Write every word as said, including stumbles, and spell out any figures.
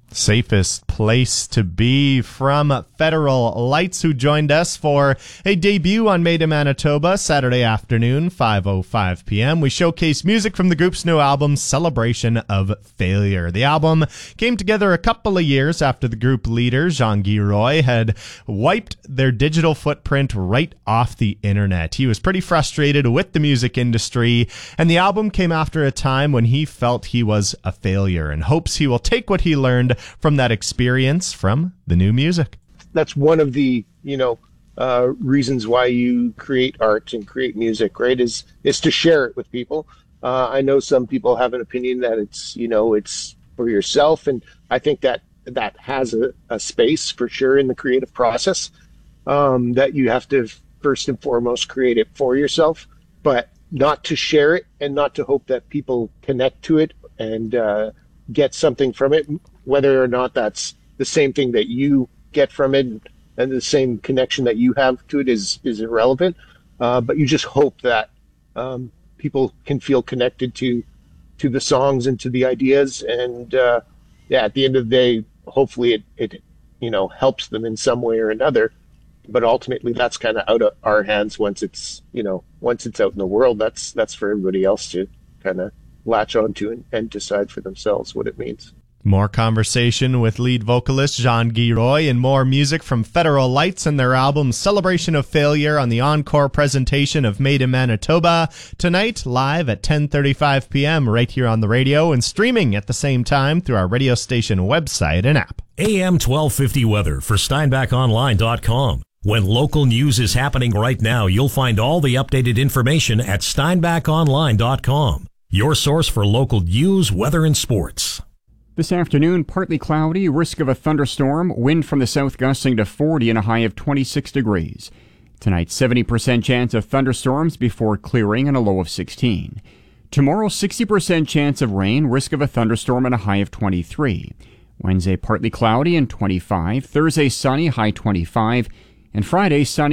Safest place to be from Federal Lights, who joined us for a debut on Made in Manitoba Saturday afternoon, five oh five p.m. We showcase music from the group's new album, Celebration of Failure. The album came together a couple of years after the group leader, Jean-Guy Roy, had wiped their digital footprint right off the internet. He was pretty frustrated with the music industry, and the album came after a time when he felt he was a failure and hopes he will take what he learned from that experience from the new music. That's one of the, you know, uh, reasons why you create art and create music, right? Is is to share it with people. Uh, I know some people have an opinion that it's, you know, it's for yourself, and I think that that has a, a space for sure in the creative process. Um, that you have to first and foremost create it for yourself, but not to share it and not to hope that people connect to it and uh, get something from it. Whether or not that's the same thing that you get from it and the same connection that you have to it is, is irrelevant. Uh, but you just hope that um, people can feel connected to to the songs and to the ideas. And uh, yeah, at the end of the day, hopefully it, it you know helps them in some way or another. But ultimately, that's kind of out of our hands once it's you know once it's out in the world. That's that's for everybody else to kind of latch onto and, and decide for themselves what it means. More conversation with lead vocalist Jean-Guy Roy and more music from Federal Lights and their album Celebration of Failure on the encore presentation of Made in Manitoba tonight, live at ten thirty-five p.m. right here on the radio and streaming at the same time through our radio station website and app. A M twelve fifty weather for Steinbach Online dot com. When local news is happening right now, you'll find all the updated information at Steinbach Online dot com. Your source for local news, weather, and sports. This afternoon, partly cloudy, risk of a thunderstorm, wind from the south gusting to forty and a high of twenty-six degrees. Tonight, seventy percent chance of thunderstorms before clearing and a low of sixteen. Tomorrow, sixty percent chance of rain, risk of a thunderstorm and a high of twenty-three. Wednesday, partly cloudy and twenty-five. Thursday, sunny, high twenty-five. And Friday, sunny.